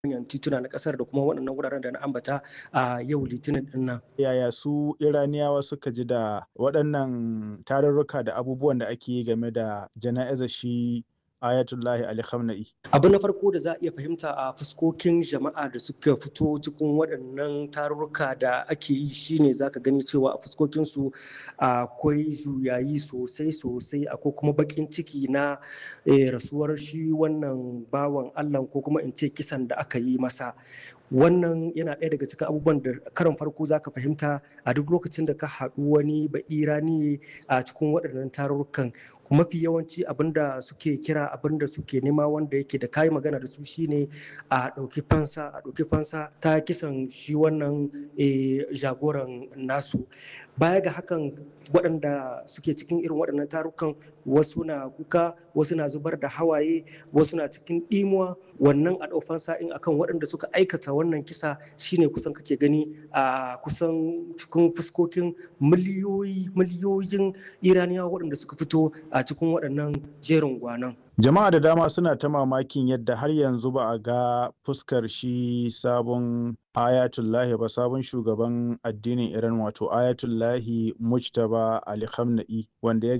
manyan tituna na ƙasar da kuma waɗannan wuraren da na ambata a yau Litinin ɗin nan. Yaya su Iraniyawa suka ji da waɗannan tarurruka da abubuwan da ake yi game da jana'izar shi Ayatollahi Ali Khamenei? Abu na farko da za a iya fahimta a fuskokin jama'a da suka fito cikin waɗannan tarurruka da ake yi shine zaka gani cewa a fuskokinsu akwai juyayi sosai akwai kuma baƙin ciki na rasuwar shi wannan bawan Allah ko kuma in ce kisan da aka yi masa. Wannan yana ɗaya daga cikin abubuwan da karon farko zaka fahimta a duk lokacin da ka haɗu wani ba'iraniye a cikin waɗannan tarurrukan. Mafi yawanci abinda suke kira abinda suke nema wanda yake da kayi magana da su shine a ɗauki fansa ta kisan shi wannan jagoran nasu. Baya ga hakan waɗanda suke cikin irin waɗannan tarukan wasu na kuka, wasu na zubar da hawaye, wasu na cikin ɗimuwa. Wannan a ɗau fansa in akan waɗanda suka aikata wannan kisa shine kusan kake gani a kusan cikin fuskokin miliyoyin Iraniyawa waɗanda suka fito a cikin waɗannan jerin gwanon. Jama'a da dama suna ta mamakin yadda har yanzu ba a ga fuskar shi sabon Ayatollahi ba, sabon shugaban addinin Iran wato Ayatollahi Mujtaba Ali Khamenei, wanda ya